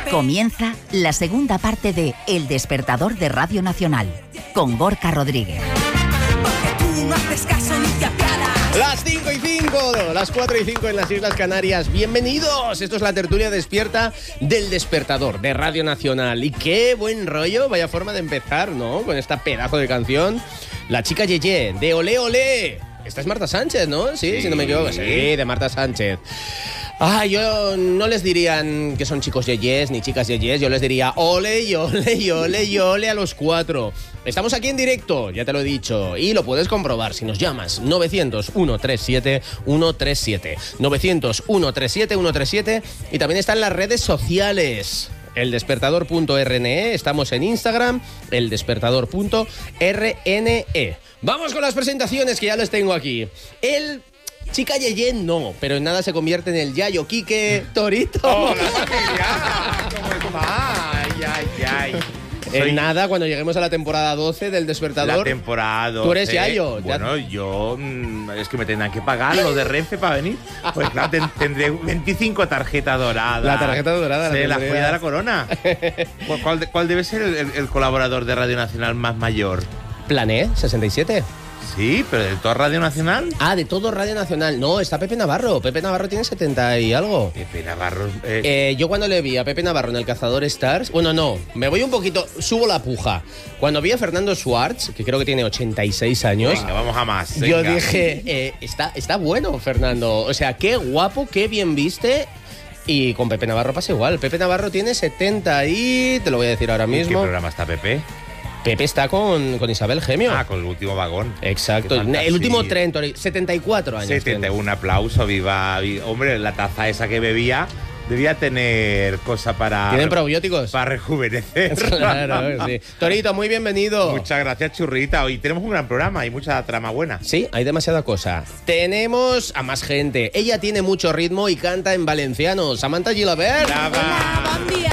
Comienza la segunda parte de El Despertador de Radio Nacional, con Gorka Rodríguez. Las 5:05, las 4:05 en las Islas Canarias. Bienvenidos, esto es la tertulia despierta del Despertador de Radio Nacional. Y qué buen rollo, vaya forma de empezar, ¿no? Con esta pedazo de canción. La chica Yeye, de Olé Olé. Esta es Marta Sánchez, ¿no? Sí, si no me equivoco. Sí, de Marta Sánchez. Yo no les dirían que son chicos yeyes ni chicas yeyes, yo les diría ole y ole y ole y ole a los cuatro. Estamos aquí en directo, ya te lo he dicho, y lo puedes comprobar si nos llamas 900-137-137, 900-137-137, y también está en las redes sociales. eldespertador.rne, estamos en Instagram, eldespertador.rne. Vamos con las presentaciones que ya les tengo aquí. Chica Yeye no, pero en nada se convierte en el Yayo Quique Torito. ¡Hola, familia! ¿Cómo está? Ay. En nada, cuando lleguemos a la temporada 12 del Despertador. La temporada 12. ¿Tú eres Yayo? Bueno, yo... es que me tendrán que pagar los de Renfe para venir. Pues claro, tendré 25 tarjetas doradas. La tarjeta dorada. La joya de la corona. ¿Cuál debe ser el colaborador de Radio Nacional más mayor? Plané, 67. Sí, pero ¿de toda Radio Nacional? De todo Radio Nacional. No, está Pepe Navarro. Pepe Navarro tiene 70 y algo. Pepe Navarro... Yo cuando le vi a Pepe Navarro en El Cazador Stars... Bueno, no, me voy un poquito... Subo la puja. Cuando vi a Fernando Schwartz, que creo que tiene 86 años... Venga, vamos a más. Yo dije, está bueno, Fernando. O sea, qué guapo, qué bien viste... Y con Pepe Navarro pasa igual. Pepe Navarro tiene 70 y... Te lo voy a decir ahora mismo. ¿En qué programa está Pepe? Pepe está con Isabel Gemio. Con el último vagón. Exacto. El último tren, 74 años. 71, un aplauso, viva. Hombre, la taza esa que bebía debía tener cosa para... ¿Tienen probióticos? Para rejuvenecer. Claro, sí. Torito, muy bienvenido. Muchas gracias, churrita. Hoy tenemos un gran programa y mucha trama buena. Sí, hay demasiada cosa. Tenemos a más gente. Ella tiene mucho ritmo y canta en valenciano. Samantha Gilabert. Hola, buen día.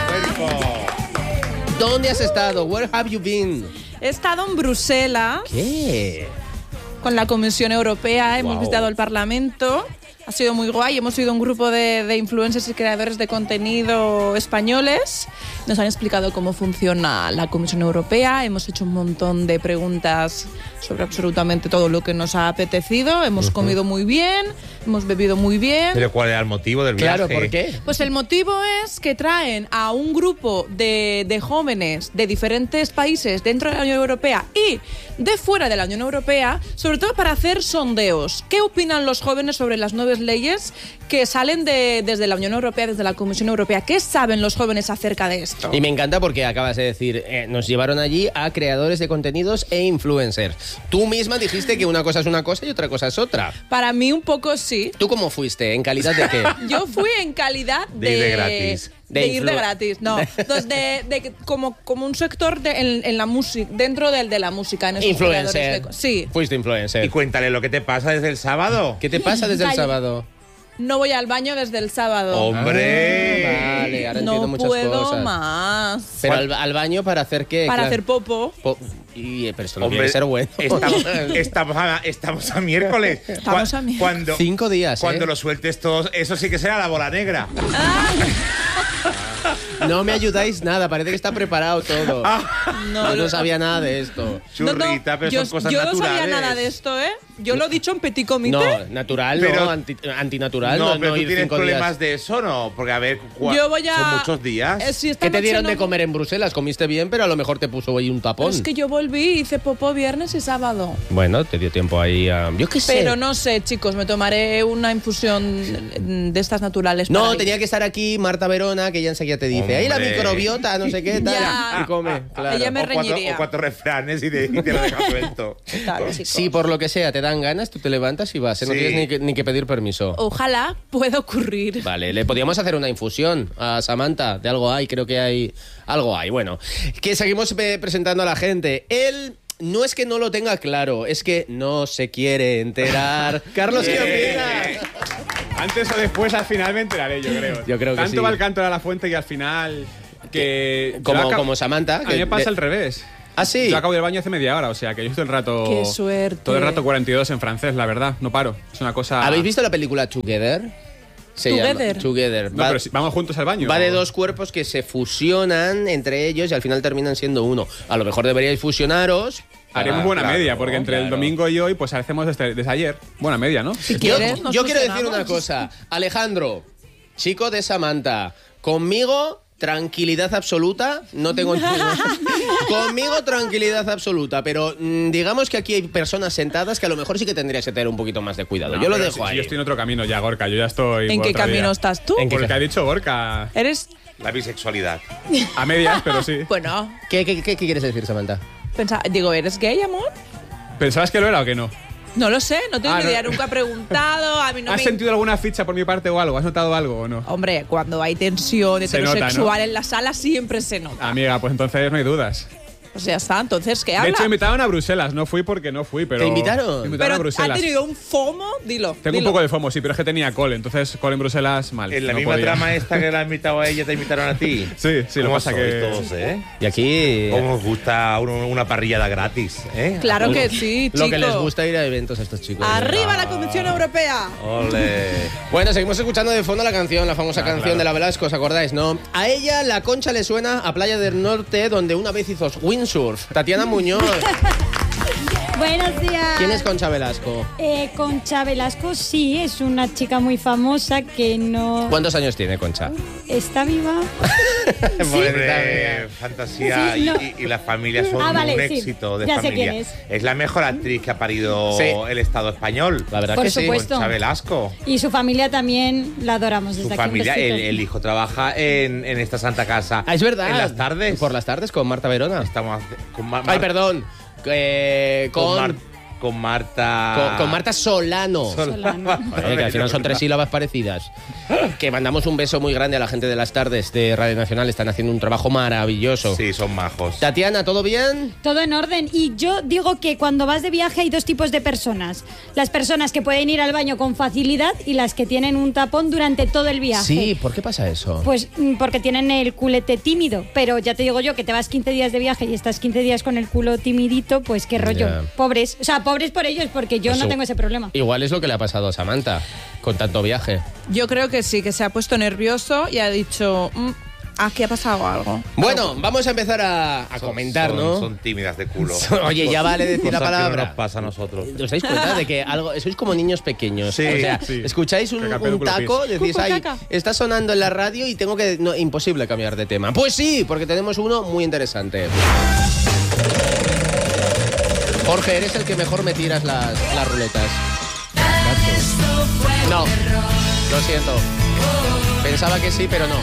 ¿Dónde has estado? Where have you been? He estado en Bruselas. ¿Qué? Con la Comisión Europea. Hemos visitado el Parlamento. Ha sido muy guay. Hemos ido un grupo de influencers y creadores de contenido españoles. Nos han explicado cómo funciona la Comisión Europea. Hemos hecho un montón de preguntas sobre absolutamente todo lo que nos ha apetecido. Hemos comido muy bien, hemos bebido muy bien. ¿Pero cuál era el motivo del viaje? Claro, ¿por qué? Pues el motivo es que traen a un grupo de jóvenes de diferentes países dentro de la Unión Europea y de fuera de la Unión Europea, sobre todo para hacer sondeos. ¿Qué opinan los jóvenes sobre las nuevas leyes que salen desde la Unión Europea, desde la Comisión Europea? ¿Qué saben los jóvenes acerca de esto? Y me encanta porque acabas de decir, nos llevaron allí a creadores de contenidos e influencers. Tú misma dijiste que una cosa es una cosa y otra cosa es otra. Para mí un poco sí. ¿Tú cómo fuiste? ¿En calidad de qué? Yo fui en calidad de ir de gratis. De ir de gratis, no. Entonces, como un sector en la música, dentro de la música. En esos influencer. Sí. Fuiste influencer. Y cuéntale lo que te pasa desde el sábado. ¿Qué te pasa desde el sábado? No voy al baño desde el sábado. ¡Hombre! Vale, ahora entiendo muchas cosas. No puedo más. ¿Pero al baño para hacer qué? Para hacer popo. Pero esto no tiene que ser bueno. Estamos a miércoles. Estamos a miércoles. 5 días, Cuando lo sueltes todo, eso sí que será la bola negra. No me ayudáis nada, parece que está preparado todo. Yo no sabía nada de esto. Churrita, pero son cosas naturales. Yo no sabía nada de esto, ¿eh? Yo lo he dicho en petit comité. No, natural, pero, no, antinatural. No, pero tú ir tienes 5 problemas días. de eso, ¿no? Porque, a ver, son muchos días. ¿Qué te dieron de comer en Bruselas? Comiste bien, pero a lo mejor te puso ahí un tapón. Es que yo volví y hice popó viernes y sábado. Bueno, te dio tiempo ahí a... Yo qué sé. Pero no sé, chicos, me tomaré una infusión de estas naturales. No, tenía que estar aquí Marta Verona, que ella enseguida te dice, ¡hombre! ahí la microbiota, no sé qué, tal. Ya. Y come, claro. Ella me reñiría. O 4 refranes y te lo dejas suelto. Claro, chicos. Si por lo que sea te dan ganas, tú te levantas y vas, ¿eh? No Sí. tienes ni que pedir permiso. Ojalá pueda ocurrir. Vale, le podíamos hacer una infusión a Samantha, de algo hay, creo que hay algo hay. Bueno, que seguimos presentando a la gente. Él no es que no lo tenga claro, es que no se quiere enterar. Carlos, ¿qué opinas? Antes o después, al final me enteraré, yo creo. Yo creo que Tanto sí. va el canto de la fuente que al final... Como Samantha. A mí me pasa al revés. ¿Ah, sí? Yo acabo del baño hace media hora, o sea que yo estoy el rato... ¡Qué suerte! Todo el rato 42 en francés, la verdad, no paro. Es una cosa... ¿Habéis visto la película Together? Se Together. llama Together. No, pero si vamos juntos al baño. Va de dos cuerpos que se fusionan entre ellos y al final terminan siendo uno. A lo mejor deberíais fusionaros. Haremos buena claro, media, porque entre el claro. domingo y hoy, pues hacemos desde ayer. Buena media, ¿no? Si Yo, quieres, nos yo quiero decir fusionamos. una cosa. Alejandro, chico de Samantha, conmigo tranquilidad absoluta. No tengo conmigo tranquilidad absoluta, pero digamos que aquí hay personas sentadas que a lo mejor sí que tendrías que tener un poquito más de cuidado. No, yo lo pero dejo si ahí. Yo estoy en otro camino ya, Gorka. Yo ya estoy. ¿En por qué otra camino vía. estás tú? ¿En qué Porque ha dicho Gorka. Eres. La bisexualidad. A medias, pero sí. Bueno, ¿Qué quieres decir, Samantha? digo, ¿eres gay, amor? ¿Pensabas que lo era o que no? No lo sé, no tengo Ah, ni no. idea, nunca he preguntado. A mí no ¿Has me. sentido alguna ficha por mi parte o algo? ¿Has notado algo o no? Hombre, cuando hay tensión Se nota, heterosexual ¿no? en la sala siempre se nota. Amiga, pues entonces no hay dudas. Pues ya está, entonces, ¿qué De habla? hecho, me invitaron a Bruselas. No fui porque no fui, pero... ¿Te invitaron? Me invitaron Pero a ha Bruselas. tenido un FOMO, dilo. Tengo dilo. un poco de FOMO, sí, pero es que tenía cole. Entonces, cole en Bruselas, mal. En la no misma podía. trama esta que la han invitado a ella, te invitaron a ti. Sí, lo ¿Cómo pasa sois que... todos, ¿eh? Y aquí ¿Cómo os gusta una parrillada gratis, eh? Claro que sí, lo chico. que les gusta ir a eventos a estos chicos. ¡Arriba la Convención Europea! Ole. Bueno, seguimos escuchando de fondo la canción, la famosa canción claro. de la Velasco, ¿os acordáis, no? A ella la concha le suena a Playa del Norte, donde una vez hizo windsurf. Tatiana Muñoz. Buenos días. ¿Quién es Concha Velasco? Concha Velasco, sí, es una chica muy famosa que no ¿Cuántos años tiene Concha? está viva. Hombre, fantasía Sí, no. y las familias son Vale, un sí. éxito de Ya sé familia. quién es. La mejor actriz que ha parido Sí. el Estado español. La verdad Por que sí. supuesto. Concha Velasco. Y su familia también la adoramos desde Su aquí. un familia, besito. el hijo trabaja en esta santa casa. Ah, es verdad. En las tardes. Por las tardes con Marta Verona. Estamos con Ay, perdón. con Marta. Con Marta Solano. Solano. Joder, que al final son 3 sílabas parecidas. Que mandamos un beso muy grande a la gente de las tardes de Radio Nacional. Están haciendo un trabajo maravilloso. Sí, son majos. Tatiana, ¿todo bien? Todo en orden. Y yo digo que cuando vas de viaje hay dos tipos de personas. Las personas que pueden ir al baño con facilidad y las que tienen un tapón durante todo el viaje. Sí, ¿por qué pasa eso? Pues porque tienen el culete tímido. Pero ya te digo yo que te vas 15 días de viaje y estás 15 días con el culo timidito, pues qué rollo. Ya. Pobres. O sea, pobres por ellos porque yo Pues no tengo ese problema. Igual es lo que le ha pasado a Samantha con tanto viaje. Yo creo que sí, que se ha puesto nervioso y ha dicho, aquí ha pasado algo. Bueno, vamos a empezar a comentar, ¿no? Son tímidas de culo. Oye, ya vale decir la Cosas que no palabra. nos pasa a nosotros. ¿Os dais cuenta de que algo sois como niños pequeños? Sí, o sea, sí. escucháis un Caca, pedúculo, taco, pis. decís, Cuco, ay, caca". está sonando en la radio y tengo que... No, imposible cambiar de tema. Pues sí, porque tenemos uno muy interesante. Jorge, eres el que mejor me tiras las ruletas. No, lo siento. Pensaba que sí, pero no.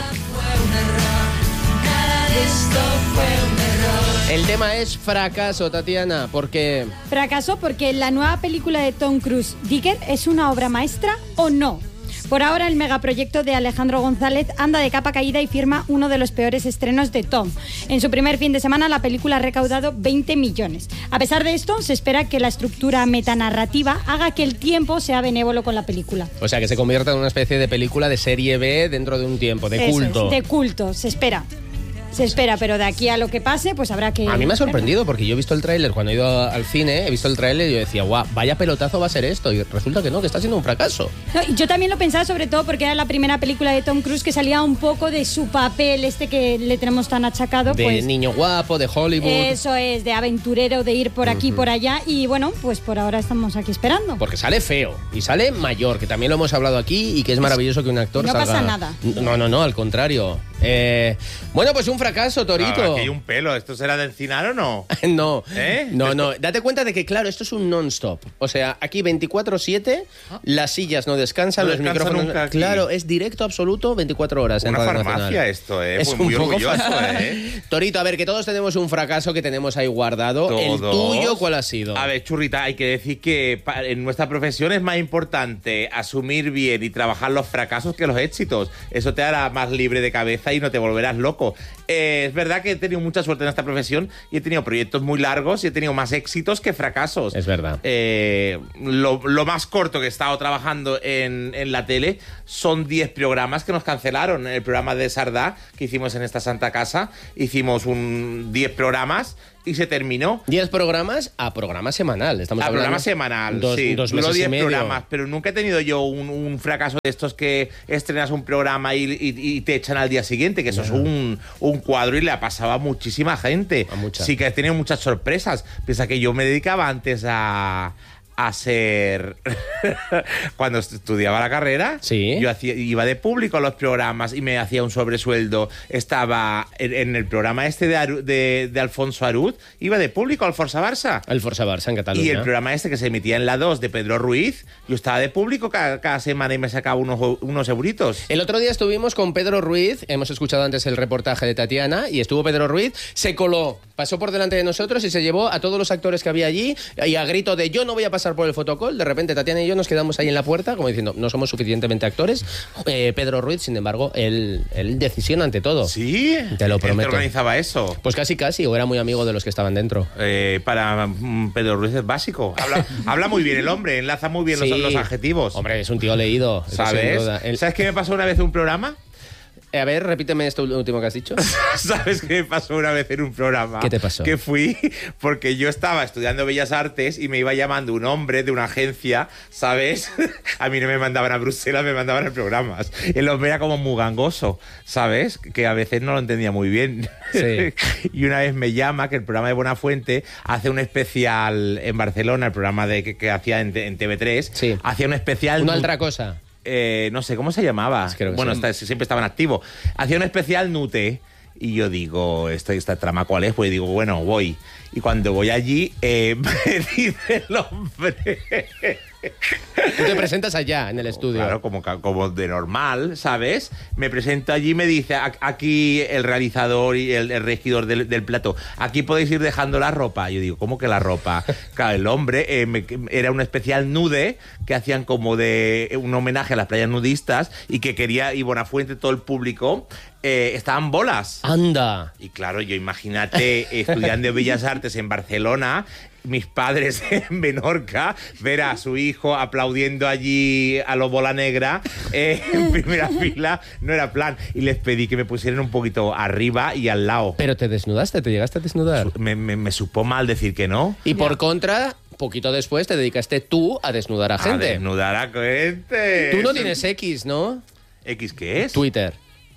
El tema es fracaso, Tatiana, porque... Fracasó porque la nueva película de Tom Cruise, Digger, ¿es una obra maestra o no? Por ahora, el megaproyecto de Alejandro González anda de capa caída y firma uno de los peores estrenos de Tom. En su primer fin de semana, la película ha recaudado 20 millones. A pesar de esto, se espera que la estructura metanarrativa haga que el tiempo sea benévolo con la película. O sea, que se convierta en una especie de película de serie B dentro de un tiempo, de Eso culto. es, de culto, se espera. Se espera, pero de aquí a lo que pase, pues habrá que... A mí me ha sorprendido porque yo he visto el tráiler cuando he ido al cine, he visto el tráiler y yo decía, guau, vaya pelotazo va a ser esto. Y resulta que no, que está siendo un fracaso. No, y yo también lo pensaba sobre todo porque era la primera película de Tom Cruise que salía un poco de su papel este que le tenemos tan achacado. De pues, niño guapo, de Hollywood. eso es, de aventurero, de ir por aquí, por allá. Y bueno, pues por ahora estamos aquí esperando. Porque sale feo y sale mayor, que también lo hemos hablado aquí y que es maravilloso que un actor No salga... pasa nada. No, al contrario. Bueno, pues un fracaso, Torito. Aquí hay un pelo. ¿Esto será de Encinar o no? No, ¿Eh? no. Date cuenta de que, claro, esto es un non-stop. O sea, aquí 24/7, las sillas no descansan, No los descansa micrófonos... nunca aquí. Claro, es directo absoluto 24 horas en Una Radio farmacia Nacional. esto, ¿eh? Es Pues un muy poco orgulloso, fa- ¿eh? Torito, a ver, que todos tenemos un fracaso que tenemos ahí guardado. ¿El Todos. tuyo cuál ha sido? A ver, churrita, hay que decir que en nuestra profesión es más importante asumir bien y trabajar los fracasos que los éxitos. Eso te hará más libre de cabeza y no te volverás loco. Es verdad que he tenido mucha suerte en esta profesión y he tenido proyectos muy largos y he tenido más éxitos que fracasos. Es verdad. Lo más corto que he estado trabajando en la tele son 10 programas que nos cancelaron. El programa de Sardá que hicimos en esta santa casa, hicimos 10 programas y se terminó. 10 programas a programa semanal. Estamos A hablando. programa semanal, dos sí. meses Duró y 10 medio. programas, pero nunca he tenido yo un fracaso de estos que estrenas un programa y te echan al día siguiente, que eso es un cuadro y le ha pasado a muchísima gente. A mucha. Sí que has tenido muchas sorpresas. Piensa que yo me dedicaba antes a ser cuando estudiaba la carrera, Sí. yo iba de público a los programas y me hacía un sobresueldo. Estaba en el programa este de Alfonso Arúz, iba de público al Força Barça. El Força Barça en Cataluña. Y el programa este que se emitía en la 2 de Pedro Ruiz, yo estaba de público cada semana y me sacaba unos euritos. El otro día estuvimos con Pedro Ruiz, hemos escuchado antes el reportaje de Tatiana, y estuvo Pedro Ruiz, se coló, pasó por delante de nosotros y se llevó a todos los actores que había allí, y a grito de yo no voy a pasar por el fotocall, de repente Tatiana y yo nos quedamos ahí en la puerta, como diciendo, no somos suficientemente actores. Pedro Ruiz, sin embargo, él decisión ante todo. ¿Sí? Te lo ¿Quién prometo. te organizaba eso? Pues casi, o era muy amigo de los que estaban dentro. Para Pedro Ruiz es básico. Habla muy bien el hombre, enlaza muy bien Sí. los adjetivos. Hombre, es un tío leído. eso sin ¿Sabes? duda. ¿Sabes qué me pasó una vez en un programa? A ver, repíteme esto último que has dicho. ¿Sabes qué me pasó una vez en un programa? ¿Qué te pasó? Que fui porque yo estaba estudiando Bellas Artes y me iba llamando un hombre de una agencia, ¿sabes? A mí no me mandaban a Bruselas, me mandaban a programas. El hombre era como muy gangoso, ¿sabes? Que a veces no lo entendía muy bien. Sí. Y una vez me llama que el programa de Buenafuente hace un especial en Barcelona, el programa que hacía en TV3, Sí. hacía un especial... Una otra cosa. no sé, ¿cómo se llamaba? Creo que Bueno, sí. siempre estaba en activo. Hacía un especial Nute y yo digo, esta trama cuál es, pues digo, bueno, voy. Y cuando voy allí, me dice el hombre... Tú te presentas allá, en el estudio. Claro, como de normal, ¿sabes? Me presento allí y me dice, aquí el realizador y el regidor del plato, aquí podéis ir dejando la ropa. Yo digo, ¿cómo que la ropa? Claro, el hombre era un especial nude que hacían como de un homenaje a las playas nudistas y que quería, y Buenafuente, todo el público, estaban bolas. Anda. Y claro, yo imagínate, estudiando Bellas Artes en Barcelona, mis padres en Menorca, ver a su hijo aplaudiendo allí a lo bola negra en primera fila, no era plan. Y les pedí que me pusieran un poquito arriba y al lado. Pero te desnudaste, te llegaste a desnudar. Me supo mal decir que no. Y por contra, poquito después te dedicaste tú a desnudar a A gente. desnudar a gente. Tú no tienes X, ¿no? ¿X qué es? Twitter.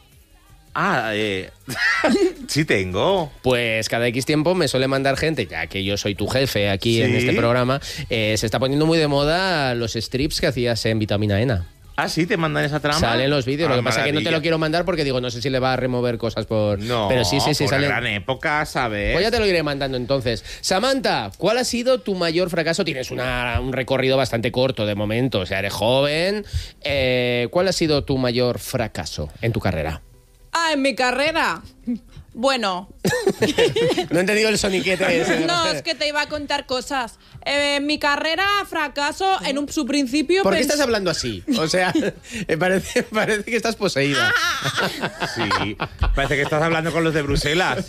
Sí tengo. Pues cada X tiempo me suele mandar gente, ya que yo soy tu jefe aquí en Sí. este programa, se está poniendo muy de moda los strips que hacías en Vitamina ENA. Ah, sí, te mandan esa trama. Salen los vídeos, Ah, lo que pasa es que no te lo maravilla. quiero mandar porque digo, no sé si le va a remover cosas por... No, pero sí, fue una salen. gran época, ¿sabes? Pues ya te lo iré mandando entonces. Samantha, ¿cuál ha sido tu mayor fracaso? Tienes un recorrido bastante corto de momento, o sea, eres joven. ¿Cuál ha sido tu mayor fracaso en tu carrera? Ah, en mi carrera. Bueno, No he entendido el soniquete ese. no, es que te iba a contar cosas. En mi carrera, fracaso en su principio. ¿Por qué estás hablando así? O sea, parece que estás poseída. Sí, parece que estás hablando con los de Bruselas.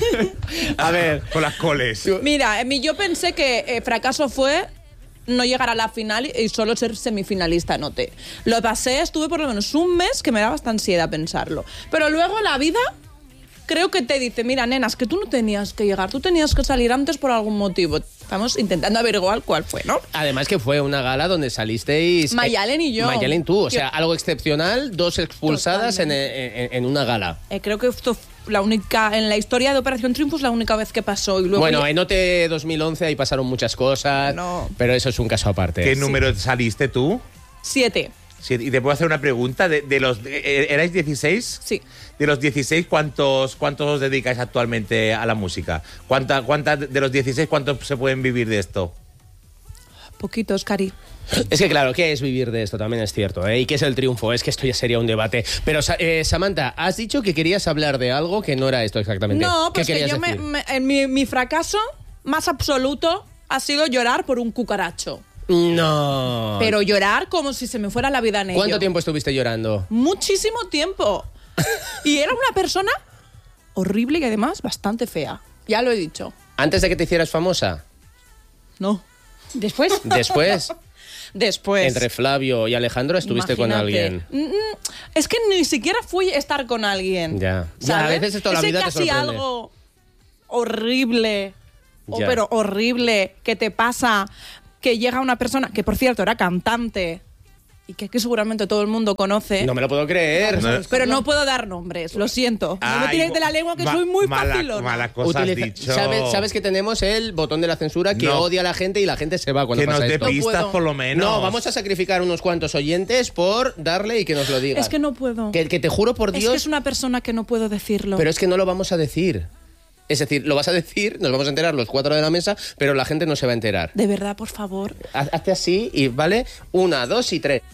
A ver, Con las coles. Mira, yo pensé que fracaso fue no llegar a la final y solo ser semifinalista, noté. Lo pasé, estuve por lo menos un mes que me daba hasta ansiedad pensarlo. Pero luego la vida creo que te dice, mira, nenas, que tú no tenías que llegar, tú tenías que salir antes por algún motivo. Estamos intentando averiguar cuál fue, ¿no? además que fue una gala donde salisteis... Mayalen y yo. Mayalen tú, o sea, algo excepcional, 2 expulsadas en una gala. Creo que esto la única, en la historia de Operación Triunfo es la única vez que pasó. Y luego Bueno, en OT 2011 ahí pasaron muchas cosas, No. pero eso es un caso aparte. ¿Qué número saliste tú? 7. Sí, y te puedo hacer una pregunta. ¿Erais 16? Sí. De los 16, ¿cuántos os dedicáis actualmente a la música? ¿Cuánta de los 16, cuántos se pueden vivir de esto? Poquitos, Cari. Es que claro, ¿qué es vivir de esto? También es cierto, ¿eh? ¿Y qué es el triunfo? Es que esto ya sería un debate. Pero, Samantha, has dicho que querías hablar de algo que no era esto exactamente. No, ¿Qué pues que querías yo decir? mi fracaso más absoluto ha sido llorar por un cucaracho. No. Pero llorar como si se me fuera la vida en ello. ¿Cuánto tiempo estuviste llorando? Muchísimo tiempo. Y era una persona horrible y además bastante fea. Ya lo he dicho. ¿Antes de que te hicieras famosa? No. Después, ¿Después? Después. Entre Flavio y Alejandro estuviste con Imagínate. alguien. Es que ni siquiera fui a estar con alguien. Ya. Ya, ¿Sabes? a veces esto la Ese vida te casi sorprende. algo horrible Ya. pero horrible, que te pasa que llega una persona, que por cierto era cantante, y que seguramente todo el mundo conoce. No me lo puedo creer. No. Pero no puedo dar nombres, lo siento. No me Ay, tiréis de la lengua, que soy muy facilona. Mala cosa has dicho. ¿Sabes que tenemos el botón de la censura que No. odia a la gente y la gente se va cuando Que nos pasa dé esto? pistas puedo. por lo menos. No, vamos a sacrificar unos cuantos oyentes por darle y que nos lo diga. Es que no puedo. Que te juro por Es Dios, que es una persona que no puedo decirlo. pero es que no lo vamos a decir. Es decir, lo vas a decir, nos vamos a enterar los 4 de la mesa, pero la gente no se va a enterar. De verdad, por favor. Hazte así y, ¿vale? 1, 2 y 3.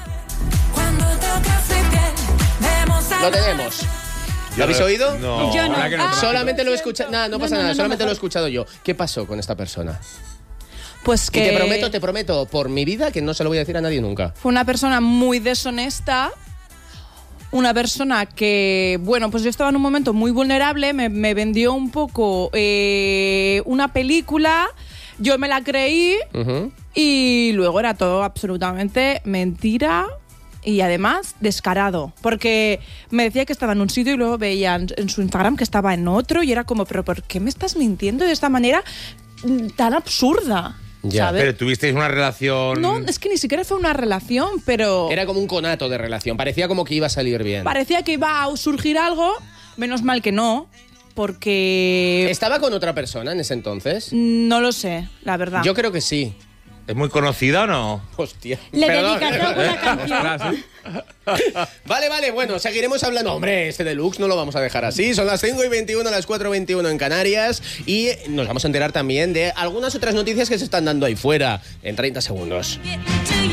Lo tenemos. ¿Lo habéis oído? No. Yo no. Ahora que no. Solamente lo he escuchado. Nada, no pasa nada, solamente lo he mejor. escuchado yo. ¿Qué pasó con esta persona? Pues Y que te prometo, por mi vida, que no se lo voy a decir a nadie nunca. fue una persona muy deshonesta. Una persona que, bueno, pues yo estaba en un momento muy vulnerable, me vendió un poco una película, yo me la creí Ujú. y luego era todo absolutamente mentira y además descarado. Porque me decía que estaba en un sitio y luego veía en su Instagram que estaba en otro y era como, pero ¿por qué me estás mintiendo de esta manera tan absurda? Ya, ¿sabes? Pero tuvisteis una relación. No, es que ni siquiera fue una relación, pero Era como un conato de relación. Parecía como que iba a salir bien. parecía que iba a surgir algo, menos mal que no, porque ¿Estaba con otra persona en ese entonces? no lo sé, la verdad. Yo creo que sí. ¿Es muy conocida o no? Hostia. ¿Le Perdón. dedicaste alguna canción? Ostras, ¿eh? Vale, bueno, seguiremos hablando. Hombre, este deluxe no lo vamos a dejar así. Son las 5:21, las 4:21 en Canarias. Y nos vamos a enterar también de algunas otras noticias que se están dando ahí fuera en 30 segundos. Getting